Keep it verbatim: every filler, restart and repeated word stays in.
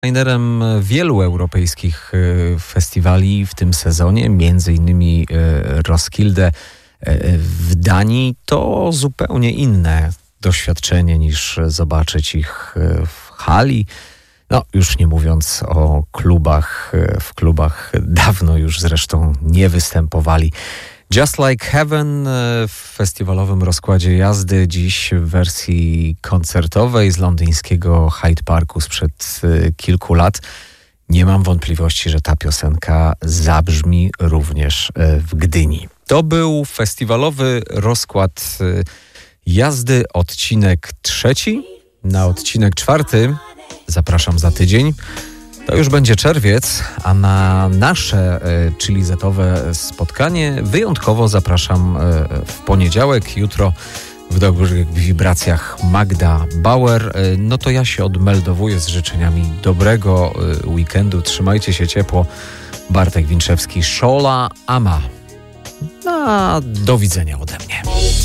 Headlinerem wielu europejskich festiwali w tym sezonie, między innymi Roskilde w Danii. To zupełnie inne doświadczenie niż zobaczyć ich w hali. No, już nie mówiąc o klubach. W klubach dawno już zresztą nie występowali. Just Like Heaven w festiwalowym rozkładzie jazdy, dziś w wersji koncertowej z londyńskiego Hyde Parku sprzed kilku lat. Nie mam wątpliwości, że ta piosenka zabrzmi również w Gdyni. To był festiwalowy rozkład jazdy, odcinek trzeci. Na odcinek czwarty zapraszam za tydzień. To już będzie czerwiec, a na nasze, czyli zetowe spotkanie wyjątkowo zapraszam w poniedziałek. Jutro w dobrych wibracjach Magda Bauer. No to ja się odmeldowuję z życzeniami dobrego weekendu. Trzymajcie się ciepło. Bartek Winczewski, Szola Ama. No, do widzenia ode mnie.